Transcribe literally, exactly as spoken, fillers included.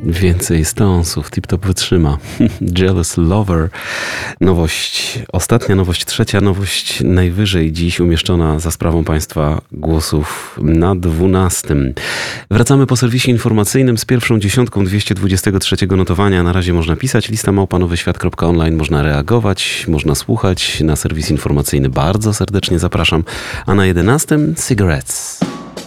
Więcej Stonesów, tip-top wytrzyma. Jealous Lover. Nowość, ostatnia nowość, trzecia nowość najwyżej dziś umieszczona za sprawą Państwa głosów na dwunastym. Wracamy po serwisie informacyjnym z pierwszą dziesiątką dwieście dwudziestego trzeciego notowania. Na razie można pisać, lista małpa nowy świat kropka online, można reagować, można słuchać. Na serwis informacyjny bardzo serdecznie zapraszam. A na jedenastym Cigarettes.